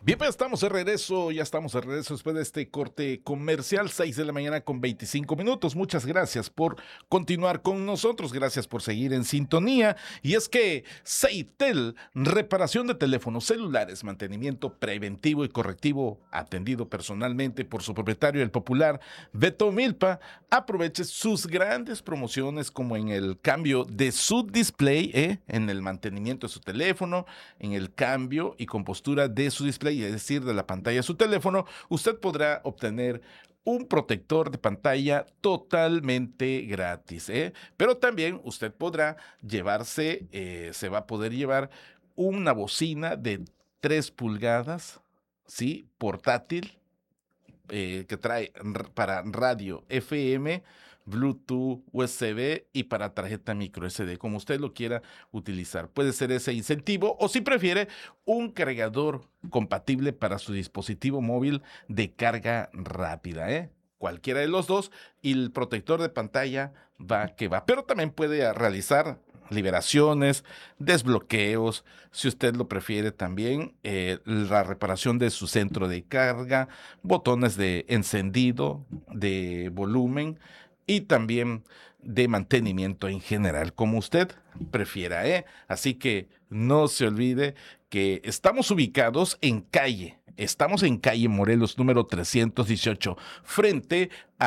Bien, pues ya estamos de regreso después de este corte comercial, 6 de la mañana con 25 minutos. Muchas gracias por continuar con nosotros, gracias por seguir en sintonía. Y es que Seitel, reparación de teléfonos celulares, mantenimiento preventivo y correctivo, atendido personalmente por su propietario, el popular Beto Milpa, aproveche sus grandes promociones como en el cambio de su display, en el mantenimiento de su teléfono, en el cambio y compostura de su display, es decir, de la pantalla de su teléfono. Usted podrá obtener un protector de pantalla totalmente gratis, ¿eh? Pero también usted podrá se va a poder llevar una bocina de 3 pulgadas, ¿sí? Portátil, que trae para radio FM, Bluetooth, USB y para tarjeta micro SD, como usted lo quiera utilizar. Puede ser ese incentivo o, si prefiere, un cargador compatible para su dispositivo móvil de carga rápida, ¿eh? Cualquiera de los dos, y el protector de pantalla va que va. Pero también puede realizar liberaciones, desbloqueos, si usted lo prefiere también, la reparación de su centro de carga, botones de encendido, de volumen y también de mantenimiento en general, como usted prefiera, ¿eh? Así que no se olvide que estamos en calle Morelos número 318, frente a